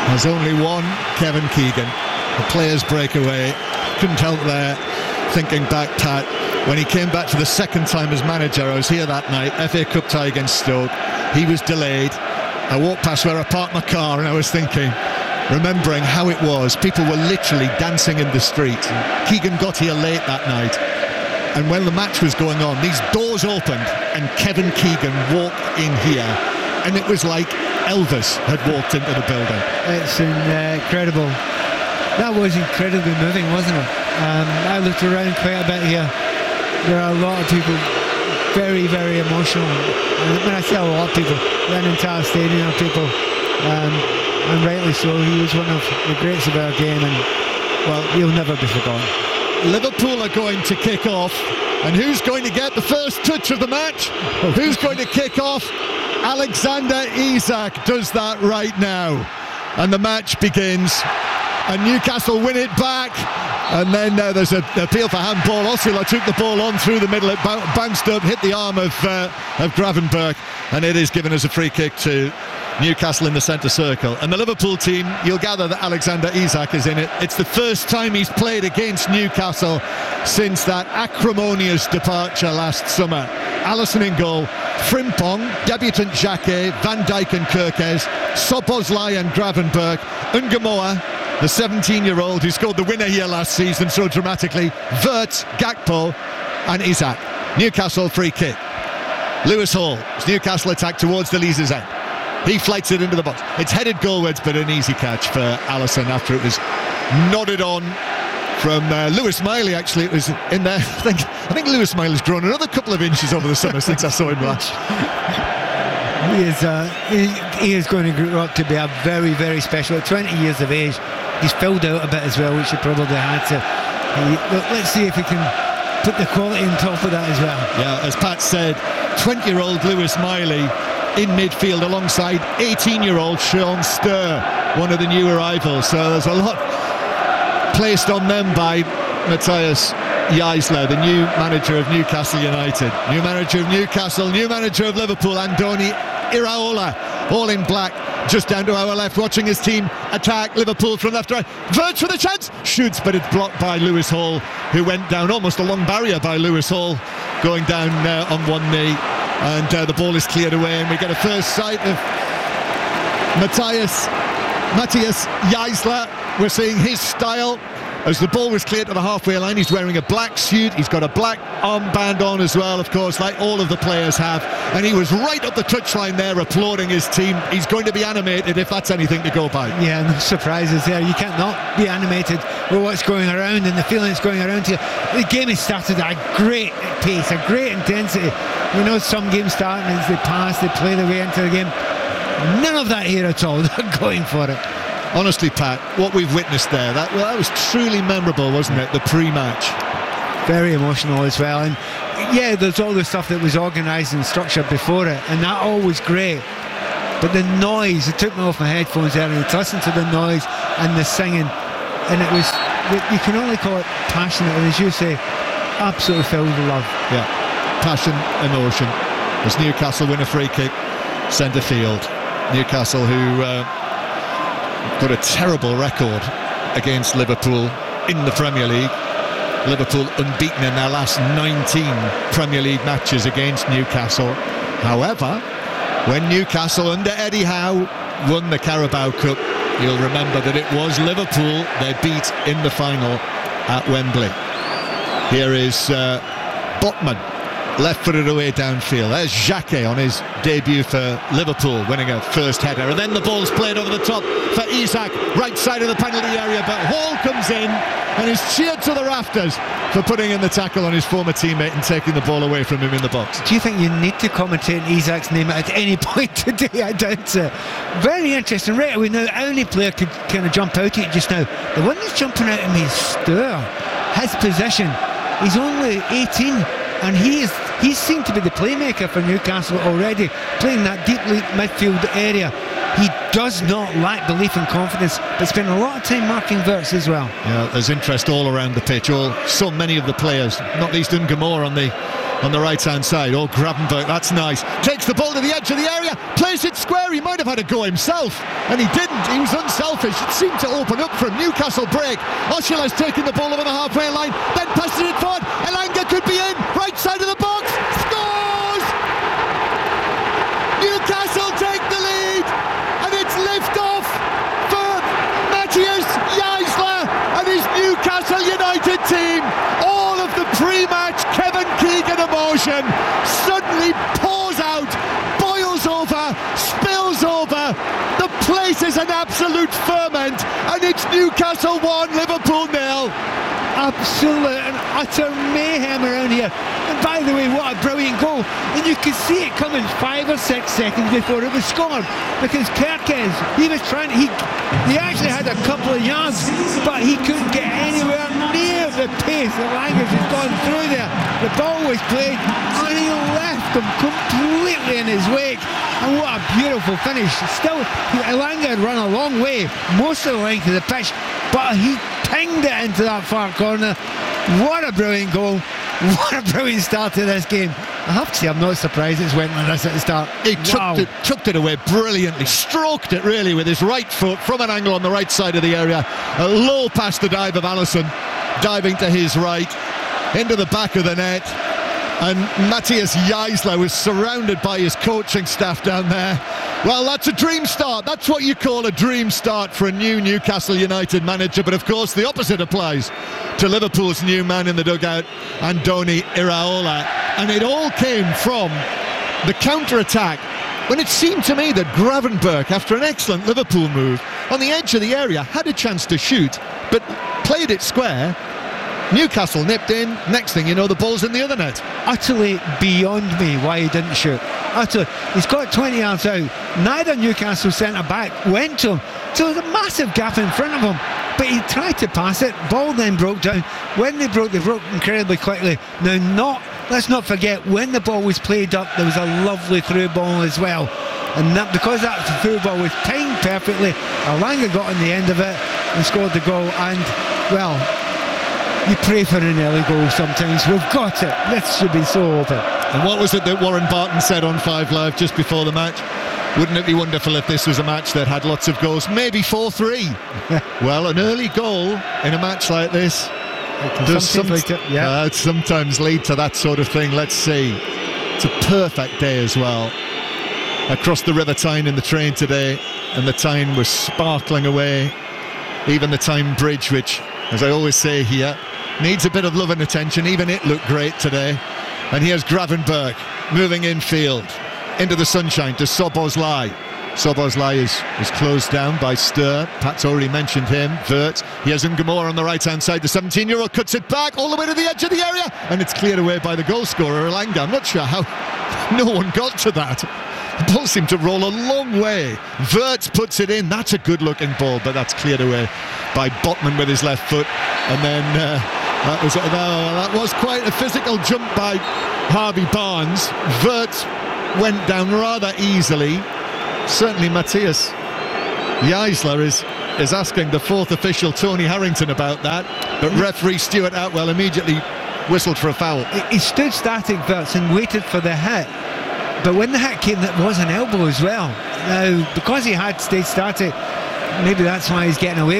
There's only one Kevin Keegan. The players break away. Couldn't help there thinking back, Pat, when he came back for the second time as manager. I was here that night, FA Cup tie against Stoke. He was delayed. I walked past where I parked my car and I was thinking, remembering how it was, people were literally dancing in the street. Keegan got here late that night, and when the match was going on, these doors opened and Kevin Keegan walked in here, and it was like Elvis had walked into the building. It's incredible. That was incredibly moving, wasn't it? I looked around quite a bit here. There are a lot of people very, very emotional. And when I say a lot of people, an entire stadium of people, and rightly so. He was one of the greats of our game, and well, he'll never be forgotten. Liverpool are going to kick off, and who's going to get the first touch of the match? Who's going to kick off? Alexander Isak does that right now, and the match begins, and Newcastle win it back. And then there's an appeal for handball. Osula took the ball on through the middle. It bounced up, hit the arm of Gravenberch, and it is given as a free kick to Newcastle in the centre circle. And the Liverpool team, you'll gather that Alexander Isak is in it. It's the first time he's played against Newcastle since that acrimonious departure last summer. Alisson in goal, Frimpong, debutant Xhaka, Van Dijk and Kerkez, Szoboszlai and Gravenberch, Ungamoa, the 17-year-old who scored the winner here last season so dramatically, Wirtz, Gakpo and Isak. Newcastle free kick. Lewis Hall, Newcastle attack towards the Leazes end. He flights it into the box. It's headed goalwards, but an easy catch for Alisson after it was nodded on from Lewis Miley. Actually, it was in there. I think Lewis Miley's grown another couple of inches over the summer since I saw him last. He is going to grow up to be a very, very special. At 20 years of age, he's filled out a bit as well, which he probably had to. Let's see if he can put the quality on top of that as well. Yeah, as Pat said, 20-year-old Lewis Miley in midfield alongside 18-year-old Sean Sturr, one of the new arrivals. So there's a lot placed on them by Matthias Jaisler, the new manager of Newcastle United, new manager of Newcastle, new manager of Liverpool, Andoni Iraola, all in black, just down to our left, watching his team attack Liverpool from left to right. Wirtz for the chance, shoots, but it's blocked by Lewis Hall, who went down almost a long barrier by Lewis Hall, going down on one knee, and the ball is cleared away, and we get a first sight of Matthias Jaisler. We're seeing his style. As the ball was cleared to the halfway line, he's wearing a black suit, he's got a black armband on as well, of course, like all of the players have, and he was right up the touchline there applauding his team. He's going to be animated if that's anything to go by. Yeah, no surprises there. You can't not be animated with what's going around and the feeling that's going around here. The game has started at a great pace, a great intensity. You know, some games start and as they pass, they play their way into the game. None of that here at all. They're going for it. Honestly, Pat, what we've witnessed there, that was truly memorable, wasn't it? The pre-match. Very emotional as well. And yeah, there's all the stuff that was organised and structured before it, and that all was great. But the noise, it took me off my headphones there, and to listen to the noise and the singing, and it was, you can only call it passionate, and as you say, absolutely filled with love. Yeah, passion, emotion. As Newcastle win a free kick, centre field. Newcastle, who got a terrible record against Liverpool in the Premier League. Liverpool unbeaten in their last 19 Premier League matches against Newcastle. However, when Newcastle under Eddie Howe won the Carabao Cup, you'll remember that it was Liverpool they beat in the final at Wembley. Here is Botman, left-footed away downfield. There's Xhaka on his debut for Liverpool, winning a first header, and then the ball's played over the top for Isak, right side of the penalty area, but Hall comes in and is cheered to the rafters for putting in the tackle on his former teammate and taking the ball away from him in the box. Do you think you need to commentate Isak's name at any point today? I doubt it. Very interesting. Right away now, any player could kind of jump out at you just now. The one that's jumping out at me is Sturr. His position, he's only 18, and he's seen to be the playmaker for Newcastle already, playing that deep midfield area. He does not lack belief and confidence, but spent a lot of time marking Wirtz as well. Yeah, there's interest all around the pitch. So many of the players, not least Ungamoa on the on the right-hand side. Oh, Gravenberch, that's nice. Takes the ball to the edge of the area, plays it square. He might have had a go himself, and he didn't. He was unselfish. It seemed to open up for him. Newcastle break. Oshila's taking the ball over the halfway line, then passes it forward. Elanga could be in, right side of the box. Scores! Newcastle take the lead, and it's lift-off for Matthias Jaisler and his Newcastle United team. All of the pre-match Kevin Keegan emotion suddenly pours out, boils over, spills over. The place is an absolute ferment, and it's Newcastle 1, Liverpool 0. Absolute and utter mayhem around here. And by the way, what a brilliant goal. And you could see it coming 5 or 6 seconds before it was scored, because Kerkez, he was trying, he actually had a couple of yards, but he couldn't get anywhere near the pace that Langas has gone through there. The ball was played and he left him completely in his wake. And what a beautiful finish. Still, Elanga had run a long way, most of the length of the pitch, but he pinged it into that far corner. What a brilliant goal. What a brilliant start to this game. I have to say, I'm not surprised it's went like this at the start. He chucked it away brilliantly, stroked it really with his right foot from an angle on the right side of the area. A low past the dive of Alisson, diving to his right, into the back of the net. And Matthias Jaisler was surrounded by his coaching staff down there. Well, that's a dream start. That's what you call a dream start for a new Newcastle United manager. But of course, the opposite applies to Liverpool's new man in the dugout, Andoni Iraola. And it all came from the counter-attack, when it seemed to me that Gravenberch, after an excellent Liverpool move, on the edge of the area, had a chance to shoot, but played it square. Newcastle nipped in. Next thing you know, the ball's in the other net. Utterly beyond me why he didn't shoot. Utterly. He's got 20 yards out. Neither Newcastle centre-back went to him. So there's a massive gap in front of him. But he tried to pass it. Ball then broke down. When they broke incredibly quickly. Now, let's not forget, when the ball was played up, there was a lovely through ball as well. And that, because that through ball was timed perfectly, Elanga got on the end of it and scored the goal. And, well, you pray for an early goal sometimes. We've got it. This should be so over. And what was it that Warren Barton said on 5 Live just before the match? Wouldn't it be wonderful if this was a match that had lots of goals? Maybe 4-3. Well, an early goal in a match like this does sometimes lead to that sort of thing. Let's see. It's a perfect day as well. Across the River Tyne in the train today, and the Tyne was sparkling away. Even the Tyne Bridge, which, as I always say here, needs a bit of love and attention. Even it looked great today. And here's Gravenberch moving infield into the sunshine to Szoboszlai. Szoboszlai is closed down by Sturr. Pat's already mentioned him. Wirtz. He has Ngomora on the right-hand side. The 17-year-old cuts it back all the way to the edge of the area, and it's cleared away by the goal scorer, Elanga. I'm not sure how no one got to that. The ball seemed to roll a long way. Wirtz puts it in. That's a good-looking ball, but that's cleared away by Botman with his left foot. And then that was quite a physical jump by Harvey Barnes. Wirtz went down rather easily. Certainly Matthias Jaisler is asking the fourth official, Tony Harrington, about that. But referee Stuart Atwell immediately whistled for a foul. He stood static, Wirtz, and waited for the hit. But when the hit came, that was an elbow as well. Now, because he had stayed static, maybe that's why he's getting away